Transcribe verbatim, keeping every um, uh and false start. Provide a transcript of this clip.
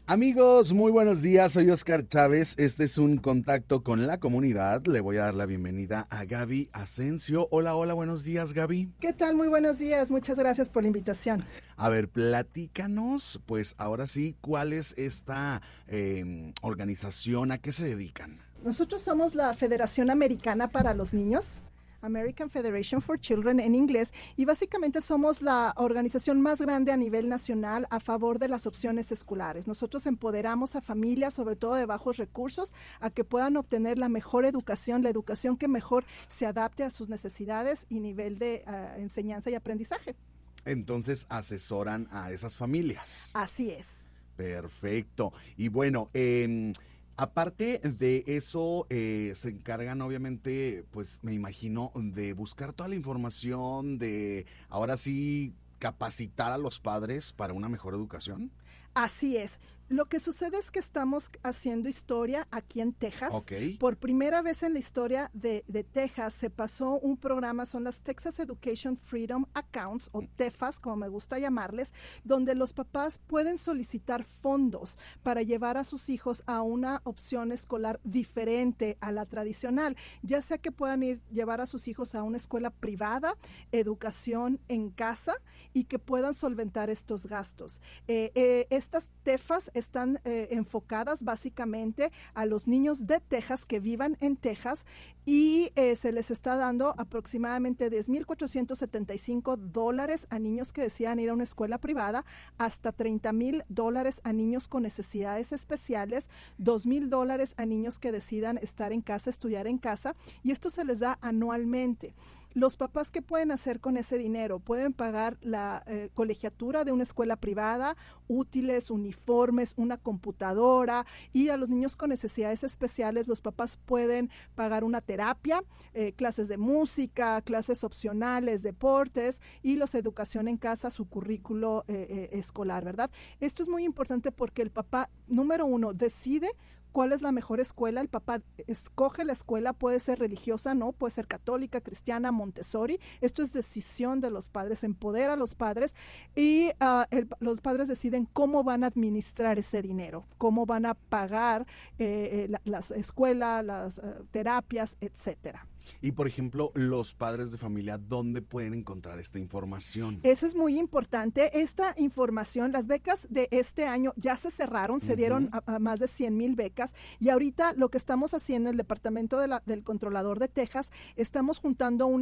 Amigos, muy buenos días, soy Oscar Chávez, este es un contacto con la comunidad, le voy a dar la bienvenida a Gaby Asensio. Hola, hola, buenos días, Gaby. ¿Qué tal? Muy buenos días, muchas gracias por la invitación. A ver, platícanos, pues ahora sí, ¿cuál es esta eh, organización? ¿A qué se dedican? Nosotros somos la Federación Americana para los Niños, American Federation for Children en inglés, y básicamente somos la organización más grande a nivel nacional a favor de las opciones escolares. Nosotros empoderamos a familias, sobre todo de bajos recursos, a que puedan obtener la mejor educación, la educación que mejor se adapte a sus necesidades y nivel de uh, enseñanza y aprendizaje. Entonces asesoran a esas familias. Así es. Perfecto. Y bueno, eh, aparte de eso, eh, se encargan obviamente, pues me imagino, de buscar toda la información, de ahora sí capacitar a los padres para una mejor educación. Así es. Lo que sucede es que estamos haciendo historia aquí en Texas. Okay. Por primera vez en la historia de, de Texas se pasó un programa, son las Texas Education Freedom Accounts, o TEFAS, como me gusta llamarles, donde los papás pueden solicitar fondos para llevar a sus hijos a una opción escolar diferente a la tradicional, ya sea que puedan ir llevar a sus hijos a una escuela privada, educación en casa, y que puedan solventar estos gastos. Eh, eh, estas TEFAS están eh, enfocadas básicamente a los niños de Texas que vivan en Texas y eh, se les está dando aproximadamente diez mil cuatrocientos setenta y cinco dólares a niños que desean ir a una escuela privada, hasta treinta mil dólares a niños con necesidades especiales, dos mil dólares a niños que decidan estar en casa, estudiar en casa, y esto se les da anualmente. Los papás, ¿qué pueden hacer con ese dinero? Pueden pagar la eh, colegiatura de una escuela privada, útiles, uniformes, una computadora, y a los niños con necesidades especiales los papás pueden pagar una terapia, eh, clases de música, clases opcionales, deportes, y los educación en casa, su currículo eh, eh, escolar, ¿verdad? Esto es muy importante porque el papá, número uno, decide cuál es la mejor escuela. El papá escoge la escuela, puede ser religiosa, no, puede ser católica, cristiana, Montessori. Esto es decisión de los padres, empodera a los padres, y uh, el, los padres deciden cómo van a administrar ese dinero, cómo van a pagar eh, la, las escuelas, las uh, terapias, etcétera. Y, por ejemplo, los padres de familia, ¿dónde pueden encontrar esta información? Eso es muy importante. Esta información, las becas de este año ya se cerraron, se uh-huh. dieron a, a más de cien mil becas, y ahorita lo que estamos haciendo en el Departamento de la, del Controlador de Texas, estamos juntando un